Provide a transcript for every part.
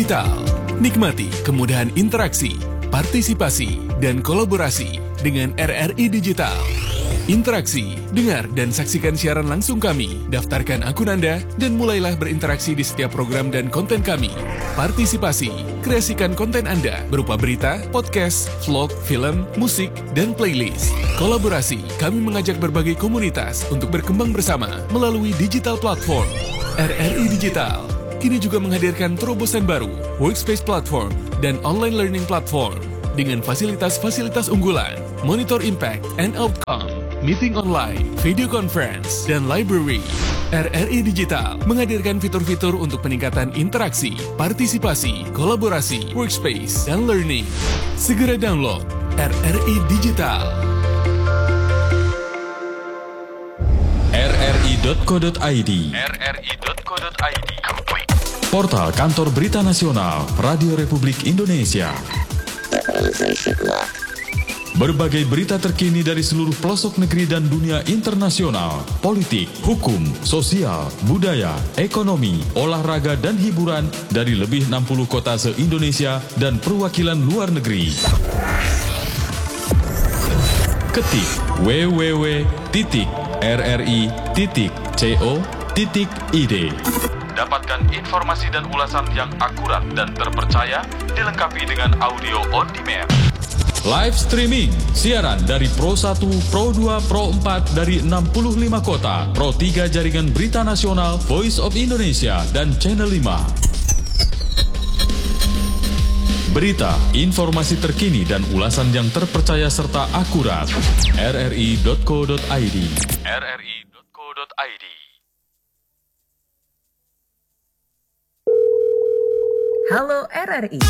Digital. Nikmati kemudahan interaksi, partisipasi, dan kolaborasi dengan RRI Digital. Interaksi, dengar dan saksikan siaran langsung kami, daftarkan akun Anda, dan mulailah berinteraksi di setiap program dan konten kami. Partisipasi, kreasikan konten Anda berupa berita, podcast, vlog, film, musik, dan playlist. Kolaborasi, kami mengajak berbagai komunitas untuk berkembang bersama melalui digital platform. RRI Digital kini juga menghadirkan terobosan baru, workspace platform, dan online learning platform dengan fasilitas-fasilitas unggulan, monitor impact and outcome, meeting online, video conference, dan library. RRI Digital menghadirkan fitur-fitur untuk peningkatan interaksi, partisipasi, kolaborasi, workspace, dan learning. Segera download RRI Digital. rri.co.id rri.co.id Portal Kantor Berita Nasional Radio Republik Indonesia. Berbagai berita terkini dari seluruh pelosok negeri dan dunia internasional, politik, hukum, sosial, budaya, ekonomi, olahraga, dan hiburan dari lebih 60 kota se-Indonesia dan perwakilan luar negeri. Ketik www.rri.co.id. Dapatkan informasi dan ulasan yang akurat dan terpercaya, dilengkapi dengan audio on demand. Live streaming, siaran dari Pro 1, Pro 2, Pro 4 dari 65 kota, Pro 3 Jaringan Berita Nasional, Voice of Indonesia, dan Channel 5. Berita, informasi terkini dan ulasan yang terpercaya serta akurat. rri.co.id rri.co.id Halo RRI.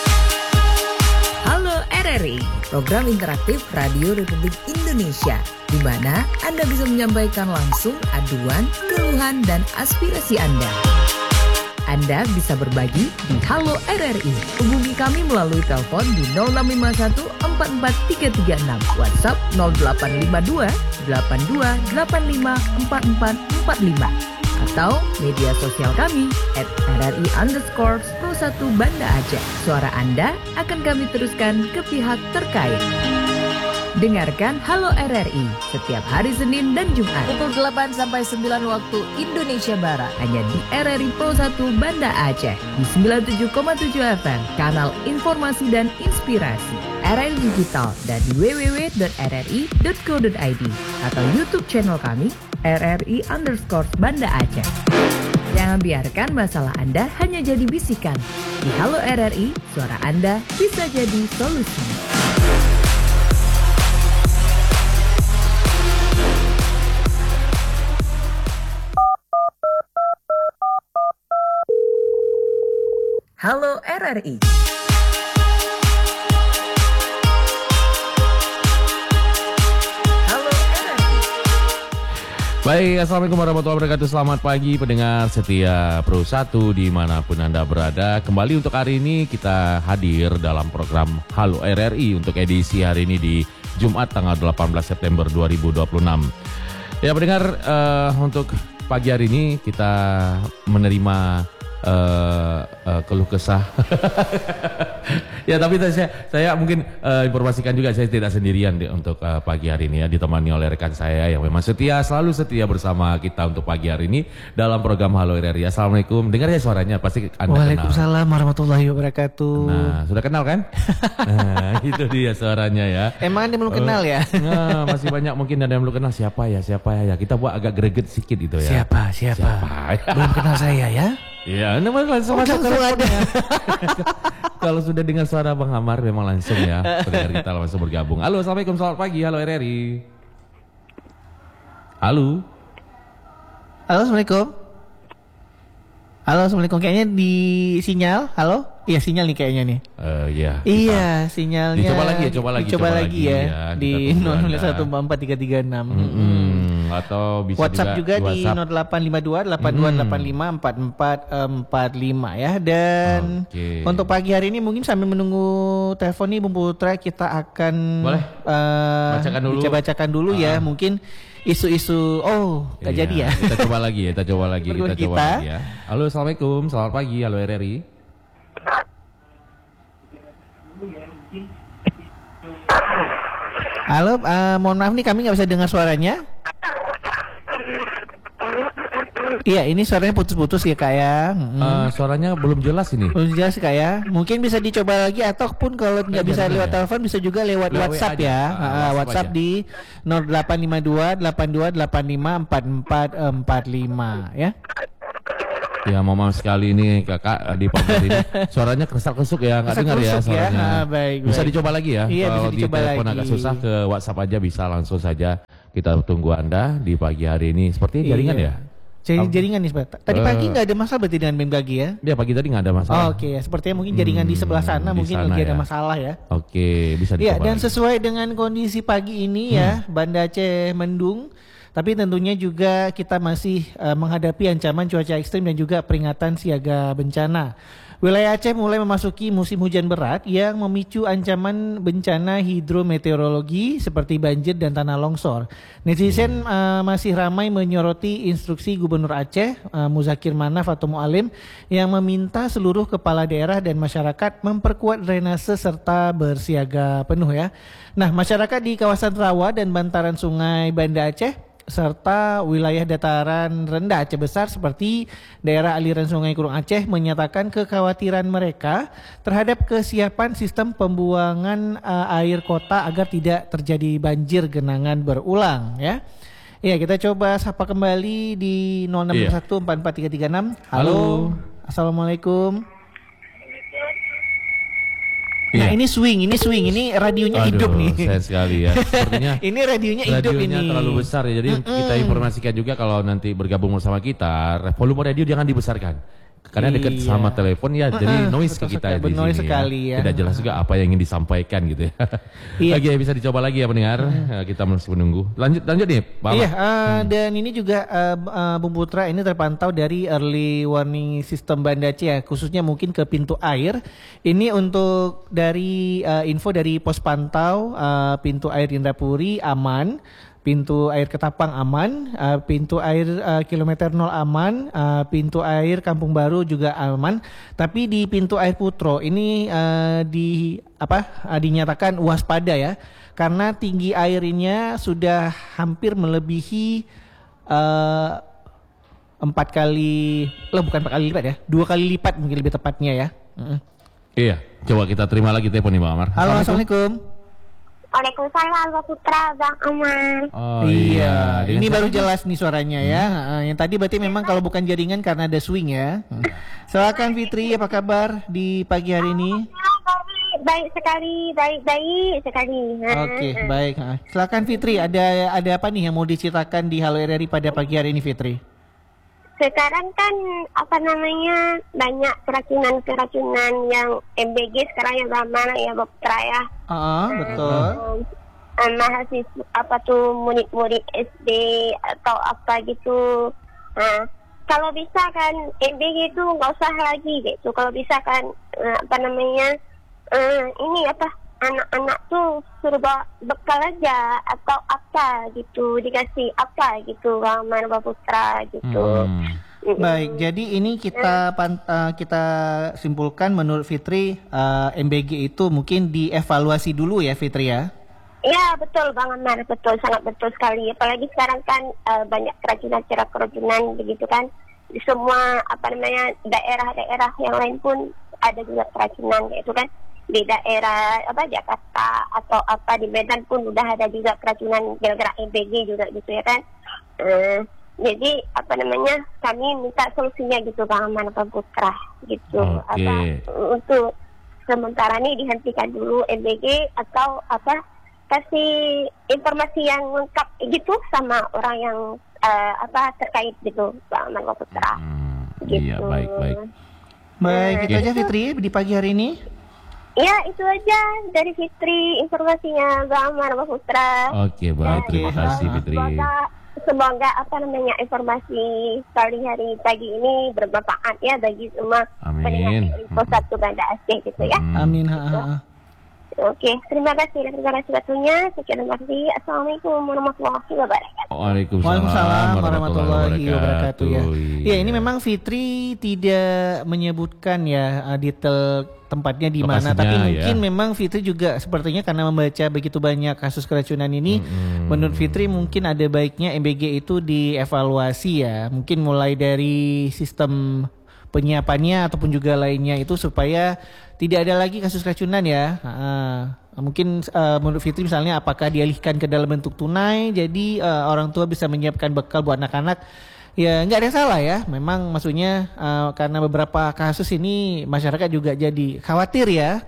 Halo RRI, program interaktif Radio Republik Indonesia, di mana Anda bisa menyampaikan langsung aduan, keluhan, dan aspirasi Anda. Anda bisa berbagi di Halo RRI. Hubungi kami melalui telepon di 0651 44336, WhatsApp 0852 8285 4445. Atau media sosial kami @RRI_Pro1 Banda Aceh. Suara Anda akan kami teruskan ke pihak terkait. Dengarkan Halo RRI setiap hari Senin dan Jumat pukul 8 sampai 9 waktu Indonesia Barat, hanya di RRI Pro 1 Banda Aceh di 97,7 FM, kanal informasi dan inspirasi. RRI Digital dan di www.rri.co.id atau YouTube channel kami RRI_Banda Aceh. Jangan biarkan masalah Anda hanya jadi bisikan. Di Halo RRI, suara Anda bisa jadi solusi. Halo RRI. Baik, Assalamualaikum warahmatullahi wabarakatuh. Selamat pagi pendengar setia Pro 1 dimanapun Anda berada. Kembali untuk hari ini kita hadir dalam program Halo RRI untuk edisi hari ini di Jumat tanggal 18 September 2026. Ya pendengar, untuk pagi hari ini kita menerima keluh kesah. Ya tapi saya mungkin informasikan juga saya tidak sendirian untuk pagi hari ini ya, ditemani oleh rekan saya yang memang selalu setia bersama kita untuk pagi hari ini dalam program Halo RRI. Assalamualaikum. Dengar ya suaranya pasti Anda Waalaikumsalam warahmatullahi wabarakatuh. Nah, sudah kenal kan? Nah, itu dia suaranya ya. Emang Anda belum kenal ya? Nah, masih banyak mungkin ada yang belum kenal siapa ya. Kita buat agak greget sedikit itu ya. Siapa? Belum kenal saya ya? Iya, langsung masuk ke teleponnya. Kalau sudah dengar suara Bang Amar memang langsung ya, pendengar kita langsung bergabung. Halo, Assalamualaikum, selamat pagi, Halo RRI. Halo. Assalamualaikum. Kayaknya di sinyal. Halo? Iya sinyal nih kayaknya nih. Iya. Iya sinyalnya. Coba lagi ya. Di 0144336. Atau bisa WhatsApp juga di 0852 8285 4445 ya. Dan untuk pagi hari ini mungkin sambil menunggu telepon nih Bung Putra, kita akan bacakan dulu ya. Mungkin isu-isu gak jadi ya. Kita coba lagi ya. Halo, Assalamualaikum, selamat pagi, Halo RRI. Halo, mohon maaf nih kami nggak bisa dengar suaranya. Iya, ini suaranya putus-putus ya Kak ya. Suaranya belum jelas ini. Belum jelas Kak ya. Mungkin bisa dicoba lagi ataupun kalau nggak bisa lewat telepon bisa juga lewat WhatsApp ya. WhatsApp di 0852 8285 4445 ya. Ya, mohon maaf sekali ini Kakak di pagi hari ini. Suaranya kesak-kesuk ya, nggak dengar ya suaranya. Baik. Bisa dicoba lagi ya. Iya, kalau bisa di dicoba telepon lagi. agak susah, ke WhatsApp aja bisa, langsung saja. Kita tunggu Anda di pagi hari ini. Seperti jaringan ya? Jaringan nih sebentar. Tadi pagi nggak ada masalah berarti dengan BMKG ya? Ya, pagi tadi nggak ada masalah. Oke ya, sepertinya mungkin jaringan di sebelah sana di mungkin sana lagi ada ya. masalah ya. Oke, bisa Iya, dicoba dan lagi. sesuai dengan kondisi pagi ini ya, Banda Aceh mendung. Tapi tentunya juga kita masih menghadapi ancaman cuaca ekstrim dan juga peringatan siaga bencana. Wilayah Aceh mulai memasuki musim hujan berat yang memicu ancaman bencana hidrometeorologi seperti banjir dan tanah longsor. Netizen masih ramai menyoroti instruksi Gubernur Aceh Muzakir Manaf atau Mualim yang meminta seluruh kepala daerah dan masyarakat memperkuat drainase serta bersiaga penuh ya. Nah, masyarakat di kawasan rawa dan bantaran sungai Banda Aceh serta wilayah dataran rendah Aceh Besar seperti daerah aliran Sungai Kurung Aceh menyatakan kekhawatiran mereka terhadap kesiapan sistem pembuangan air kota agar tidak terjadi banjir genangan berulang ya. Ya, kita coba sapa kembali di 06144336. Halo. Assalamualaikum. Nah, ini swing, ini radionya hidup nih. Sayang sekali ya. Sepertinya ini radionya hidup ini. Radionya terlalu besar ya. Jadi kita informasikan juga kalau nanti bergabung bersama kita, volume radio jangan dibesarkan. Karena dekat sama telepon ya, jadi noise ke kita di sini sekali ya. Tidak jelas juga apa yang ingin disampaikan gitu ya. Iya. Oke, bisa dicoba lagi ya pendengar. Kita masih menunggu. Lanjut nih, Pak. Iya, dan ini juga Bung Putra, ini terpantau dari early warning system Banda Aceh ya, khususnya mungkin ke pintu air. Ini untuk dari info dari pos pantau pintu air Indrapuri aman. Pintu air Ketapang aman, pintu air kilometer 0 aman, pintu air Kampung Baru juga aman. Tapi di pintu air Putro ini dinyatakan waspada ya, karena tinggi airnya sudah hampir melebihi 4 kali, bukan 4 kali lipat ya, 2 kali lipat mungkin lebih tepatnya ya. Iya, coba kita terima lagi telepon nih Bang Amar. Halo, assalamualaikum. Waalaikumsalam Bang Putra, Bang Amar. Oh iya, ini baru jelas nih suaranya ya. Yang tadi berarti memang kalau bukan jaringan karena ada swing ya. Silakan Fitri, apa kabar di pagi hari ini? Baik sekali. Oke, baik. Silakan Fitri, ada apa nih yang mau diceritakan di Halo RRI pada pagi hari ini Fitri? Sekarang kan banyak keracunan yang MBG sekarang yang ramai ya Bang Putra ya. Betul. Mahasiswa murid-murid SD atau apa gitu. Kalau bisa kan MBG itu nggak usah lagi gitu. Kalau bisa kan anak-anak tuh suruh bawa bekal aja atau apa gitu, dikasih apa gitu Bang Putra gitu. Baik, jadi ini kita simpulkan menurut Fitri MBG itu mungkin dievaluasi dulu ya Fitri ya. Ya betul Bang Amar, betul, sangat betul sekali. Apalagi sekarang kan banyak keracunan begitu kan. Di semua daerah-daerah yang lain pun ada juga keracunan gitu kan. Di daerah Jakarta atau di Medan pun udah ada juga keracunan gara-gara MBG juga gitu ya kan. Jadi kami minta solusinya gitu Bang Amar Putra gitu. Untuk sementara ini dihentikan dulu MBG atau kasih informasi yang lengkap gitu sama orang yang terkait gitu Bang Amar Putra. Gitu. Iya, baik. Baik, itu aja Fitri di pagi hari ini. Ya, itu aja dari Fitri informasinya Bang Amar Putra. Oke, baik. Terima kasih Fitri. Semoga informasi kali hari pagi ini bermanfaat ya bagi semua pendengar Info 1 Banda Aceh gitu ya. Amin. Oke, terima kasih waktunya. Terima kasih. Assalamualaikum warahmatullahi wabarakatuh. Waalaikumsalam warahmatullahi wabarakatuh. Ya, ini memang Fitri tidak menyebutkan ya detail tempatnya di mana, tapi mungkin memang Fitri juga sepertinya karena membaca begitu banyak kasus keracunan ini, menurut Fitri mungkin ada baiknya MBG itu dievaluasi ya, mungkin mulai dari sistem penyiapannya ataupun juga lainnya itu supaya tidak ada lagi kasus keracunan ya. Mungkin menurut Fitri misalnya apakah dialihkan ke dalam bentuk tunai, jadi orang tua bisa menyiapkan bekal buat anak-anak. Ya nggak ada salah ya. Memang maksudnya karena beberapa kasus ini masyarakat juga jadi khawatir ya.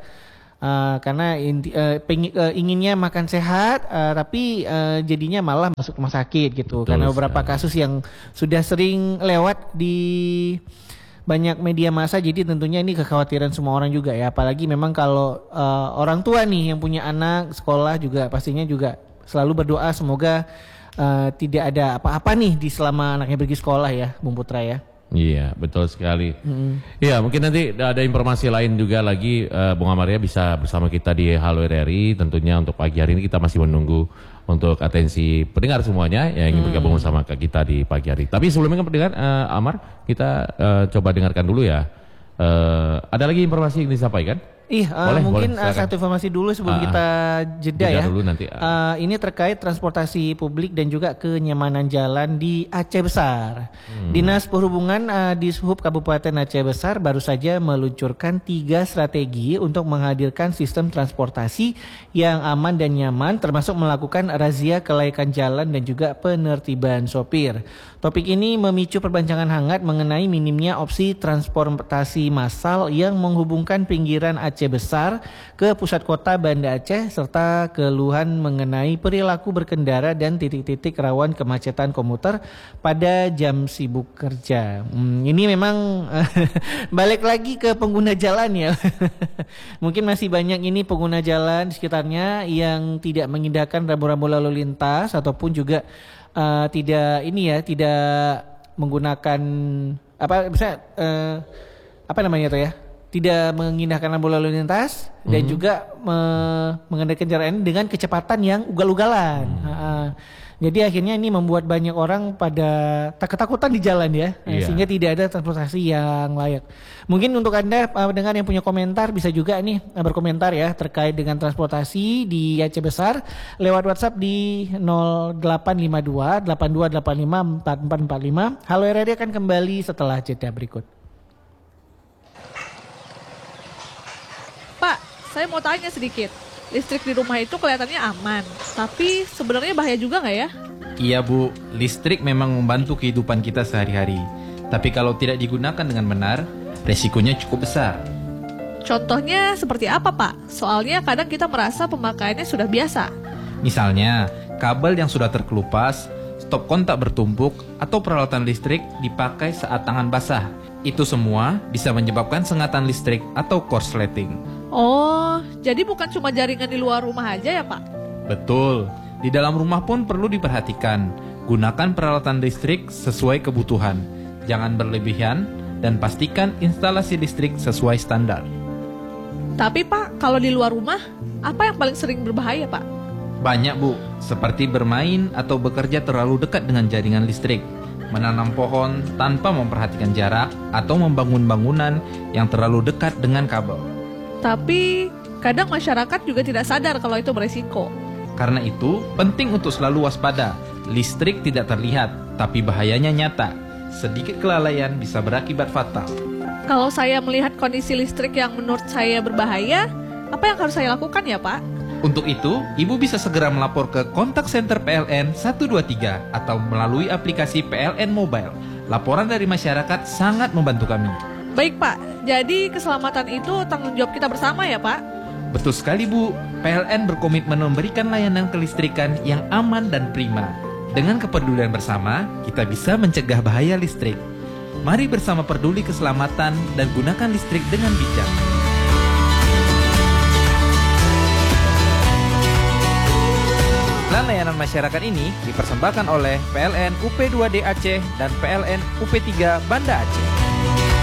Karena inginnya makan sehat, tapi jadinya malah masuk rumah sakit gitu. Betul, karena beberapa kasus yang sudah sering lewat di banyak media massa, jadi tentunya ini kekhawatiran semua orang juga ya. Apalagi memang kalau orang tua nih yang punya anak sekolah juga pastinya juga selalu berdoa semoga tidak ada apa-apa nih di selama anaknya pergi sekolah ya, Bung Putra ya. Iya, betul sekali. Iya, mungkin nanti ada informasi lain juga lagi, Bung Amaria bisa bersama kita di Halo RRI. Tentunya untuk pagi hari ini kita masih menunggu untuk atensi pendengar semuanya yang ingin bergabung bersama kita di pagi hari. Tapi sebelumnya pendengar, Amar, kita coba dengarkan dulu ya. Ada lagi informasi yang disampaikan? Mungkin satu informasi dulu sebelum kita jeda ya. Dulu nanti. Ini terkait transportasi publik dan juga kenyamanan jalan di Aceh Besar. Dinas Perhubungan Dishub Kabupaten Aceh Besar baru saja meluncurkan 3 strategi untuk menghadirkan sistem transportasi yang aman dan nyaman, termasuk melakukan razia kelaikan jalan dan juga penertiban sopir. Topik ini memicu perbincangan hangat mengenai minimnya opsi transportasi massal yang menghubungkan pinggiran Aceh Besar ke pusat kota Banda Aceh, serta keluhan mengenai perilaku berkendara dan titik-titik rawan kemacetan komuter pada jam sibuk kerja. Ini memang balik lagi ke pengguna jalan ya. Mungkin masih banyak ini pengguna jalan di sekitarnya yang tidak mengindahkan rambu-rambu lalu lintas ataupun juga tidak menggunakan tidak mengindahkan lampu lalu lintas dan juga mengendalikan kendaraan dengan kecepatan yang ugal-ugalan. Jadi akhirnya ini membuat banyak orang pada ketakutan di jalan ya, sehingga tidak ada transportasi yang layak. Mungkin untuk Anda pendengar yang punya komentar bisa juga nih berkomentar ya terkait dengan transportasi di Aceh Besar lewat WhatsApp di 0852 8285 4445. Halo RRI akan kembali setelah jeda berikut. Pak, saya mau tanya sedikit. Listrik di rumah itu kelihatannya aman, tapi sebenarnya bahaya juga nggak ya? Iya Bu, listrik memang membantu kehidupan kita sehari-hari. Tapi kalau tidak digunakan dengan benar, resikonya cukup besar. Contohnya seperti apa Pak? Soalnya kadang kita merasa pemakaiannya sudah biasa. Misalnya, kabel yang sudah terkelupas, stop kontak bertumpuk, atau peralatan listrik dipakai saat tangan basah. Itu semua bisa menyebabkan sengatan listrik atau korsleting. Oh, jadi bukan cuma jaringan di luar rumah aja ya Pak? Betul, di dalam rumah pun perlu diperhatikan. Gunakan peralatan listrik sesuai kebutuhan. Jangan berlebihan dan pastikan instalasi listrik sesuai standar. Tapi Pak, kalau di luar rumah, apa yang paling sering berbahaya Pak? Banyak Bu, seperti bermain atau bekerja terlalu dekat dengan jaringan listrik, menanam pohon tanpa memperhatikan jarak, atau membangun bangunan yang terlalu dekat dengan kabel. Tapi kadang masyarakat juga tidak sadar kalau itu beresiko. Karena itu, penting untuk selalu waspada. Listrik tidak terlihat, tapi bahayanya nyata. Sedikit kelalaian bisa berakibat fatal. Kalau saya melihat kondisi listrik yang menurut saya berbahaya, apa yang harus saya lakukan ya Pak? Untuk itu, Ibu bisa segera melapor ke kontak center PLN 123 atau melalui aplikasi PLN Mobile. Laporan dari masyarakat sangat membantu kami. Baik Pak, jadi keselamatan itu tanggung jawab kita bersama ya Pak? Betul sekali Bu, PLN berkomitmen memberikan layanan kelistrikan yang aman dan prima. Dengan kepedulian bersama, kita bisa mencegah bahaya listrik. Mari bersama peduli keselamatan dan gunakan listrik dengan bijak. Layanan masyarakat ini dipersembahkan oleh PLN UP2D Aceh dan PLN UP3 Banda Aceh.